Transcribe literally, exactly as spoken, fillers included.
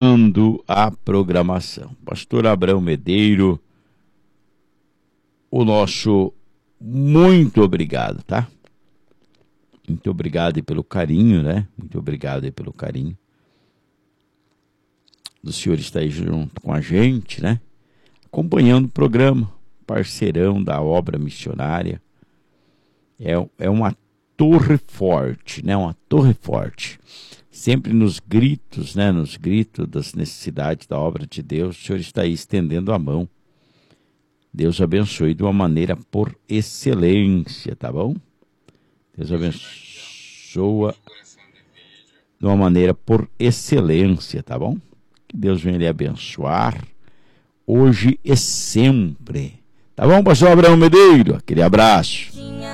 acompanhando a programação. Pastor Abraão Medeiro, o nosso muito obrigado, tá? Muito obrigado aí pelo carinho, né? Muito obrigado aí pelo carinho do senhor estar aí junto com a gente, né? Acompanhando o programa, parceirão da obra missionária. É, é uma torre forte, né? Uma torre forte. Sempre nos gritos, né? Nos gritos das necessidades da obra de Deus, o senhor está aí estendendo a mão. Deus abençoe de uma maneira por excelência, tá bom? Deus abençoa de uma maneira por excelência, tá bom? Que Deus venha lhe abençoar hoje e sempre. Tá bom, pastor Abraão Medeiro? Aquele abraço.